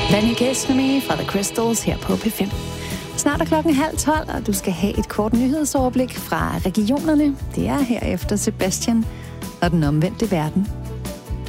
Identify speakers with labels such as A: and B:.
A: Panic Esme fra The Crystals her på P5. Snart er 11:30, og du skal have et kort nyhedsoverblik fra regionerne. Det er herefter Sebastian og den omvendte verden.